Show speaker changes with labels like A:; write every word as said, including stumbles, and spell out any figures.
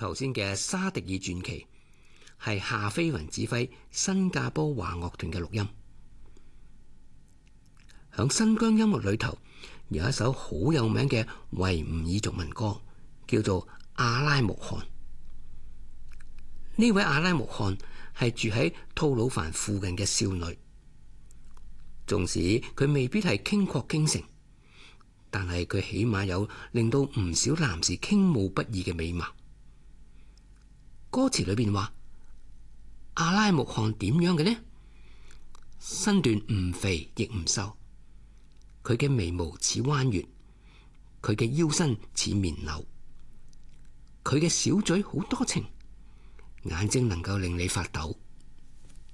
A: 頭先嘅沙迪爾傳奇係夏飛雲指揮新加坡華樂團嘅錄音。響新疆音樂裏頭有一首好有名嘅維吾爾族民歌，叫做《阿拉木汗》。呢位阿拉木汗係住喺吐魯番附近嘅少女，縱使佢未必係傾國傾城，但係佢起碼有令到唔少男士傾慕不已嘅美貌。歌詞裏邊話，阿拉木汗點樣嘅呢？身段唔肥亦唔瘦，佢嘅眉毛似彎月，佢嘅腰身似棉柳，佢嘅小嘴好多情，眼睛能夠令你發抖。